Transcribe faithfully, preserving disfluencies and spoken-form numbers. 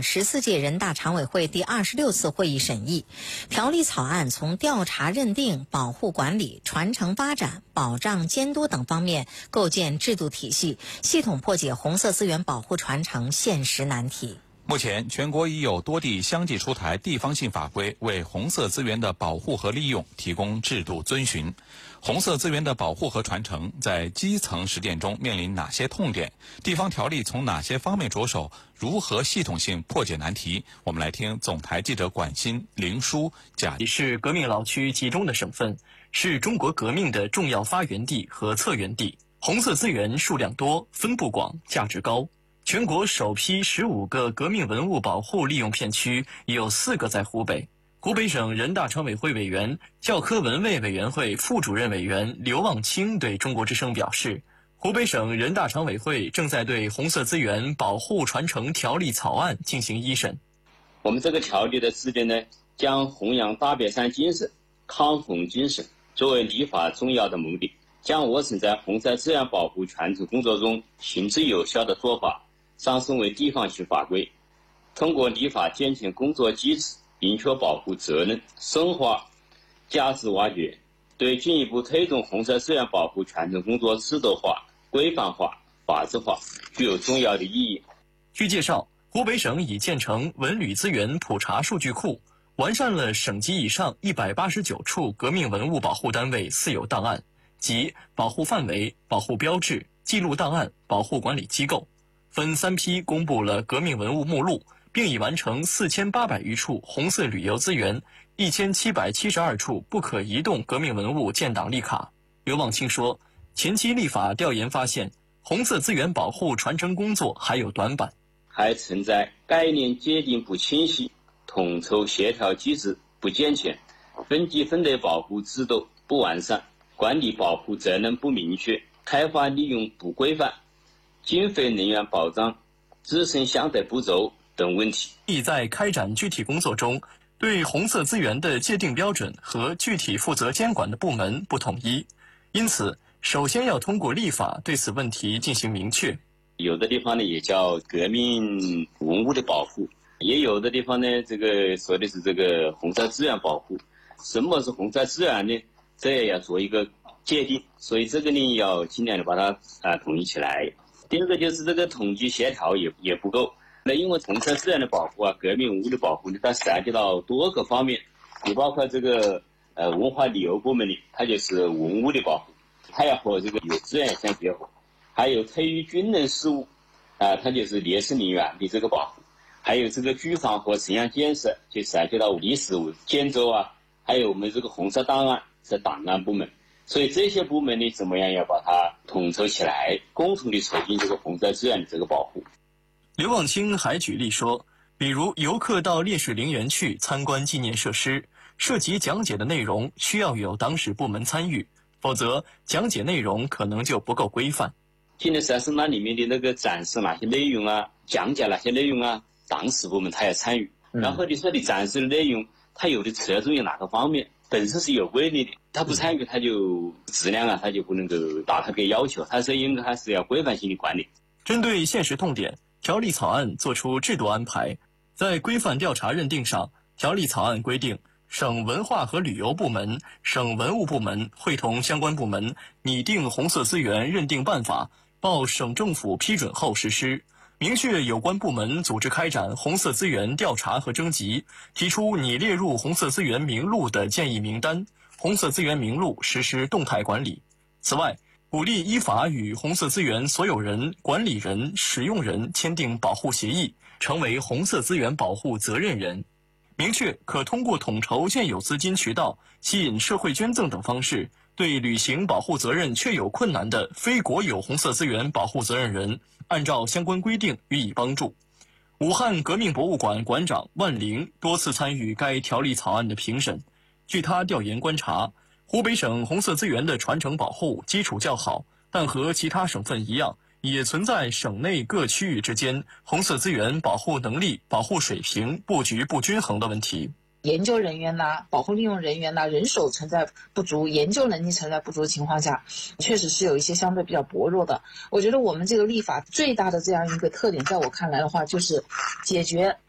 省十四届人大常委会第二十六次会议审议。条例草案从调查认定、保护管理、传承发展、保障监督等方面构建制度体系，系统破解红色资源保护传承现实难题。 目前，全国已有多地相继出台地方性法规，为红色资源的保护和利用提供制度遵循。红色资源的保护和传承在基层实践中面临哪些痛点？地方条例从哪些方面着手？如何系统性破解难题？我们来听总台记者管欣、林书讲。 是革命老区集中的省份，是中国革命的重要发源地和策源地。红色资源数量多，分布广，价值高。全国首批十五个革命文物保护利用片区，有四个在湖北。湖北省人大常委会委员、教科文卫委员会副主任委员刘望清对中国之声表示，湖北省人大常委会正在对红色资源保护传承条例草案进行一审。 我们这个条例的制定呢，将弘扬大别山精神、抗洪精神作为立法重要的目的，将我省在红色资源保护传承工作中行之有效的做法上升为地方性法规，通过立法健全工作机制，明确保护责任，深化价值挖掘，对进一步推动红色资源保护传承工作制度化、规范化、法治化具有重要的意义。 据介绍，湖北省已建成文旅资源普查数据库，完善了省级以上一百八十九处革命文物保护单位私有档案，即保护范围、保护标志、记录档案、保护管理机构。分三批公布了革命文物目录，并已完成四千八百余处红色旅游资源、一千七百七十二处不可移动革命文物建档立卡。刘望清说，前期立法调研发现，红色资源保护传承工作还有短板， 还存在概念界定不清晰、统筹协调机制不健全、分级分类保护制度不完善、管理保护责任不明确、开发利用不规范、经费人员保障、自身相对不足等问题。 亦在开展具体工作中，对红色资源的界定标准和具体负责监管的部门不统一，因此首先要通过立法对此问题进行明确。 有的地方呢也叫革命文物的保护，也有的地方呢这个说的是这个红色资源保护。什么是红色资源呢？这也要做一个界定，所以这个呢要尽量的把它啊统一起来。第二个就是这个统计协调也也不够，那因为红色资源的保护啊、革命文物的保护呢，它涉及到多个方面，也包括这个呃文化旅游部门呢，它就是文物的保护，它要和这个有资源相结合；还有退役军人事务啊、呃，它就是烈士陵园的这个保护；还有这个居房和城乡建设，就涉及到历史建筑啊，还有我们这个红色档案是档案部门。所以这些部门呢，怎么样要把它统筹起来，共同的促进这个红色资源的这个保护。 刘望清还举例说，比如游客到烈士陵园去参观纪念设施，涉及讲解的内容需要有党史部门参与，否则讲解内容可能就不够规范。 纪念设施那里面的那个展示哪些内容啊，讲解哪些内容啊，党史部门他要参与。嗯、然后你说你展示的内容，它有的侧重于哪个方面？本身是有规律的，他不参与，他就质量啊，他就不能够达他的要求，他是应该还是要规范性的管理。 针对现实痛点，条例草案作出制度安排，在规范调查认定上，条例草案规定，省文化和旅游部门、省文物部门会同相关部门拟定红色资源认定办法，报省政府批准后实施。明确有关部门组织开展红色资源调查和征集，提出拟列入红色资源名录的建议名单，红色资源名录实施动态管理。此外，鼓励依法与红色资源所有人、管理人、使用人签订保护协议，成为红色资源保护责任人。明确可通过统筹现有资金渠道、吸引社会捐赠等方式，对履行保护责任确有困难的非国有红色资源保护责任人，按照相关规定予以帮助。武汉革命博物馆馆长万玲多次参与该条例草案的评审。据他调研观察，湖北省红色资源的传承保护基础较好，但和其他省份一样，也存在省内各区域之间红色资源保护能力、保护水平、布局不均衡的问题。 研究人员呐、保护利用人员呐、人手存在不足、研究能力存在不足的情况下，确实是有一些相对比较薄弱的。我觉得我们这个立法最大的这样一个特点，在我看来的话，就是解决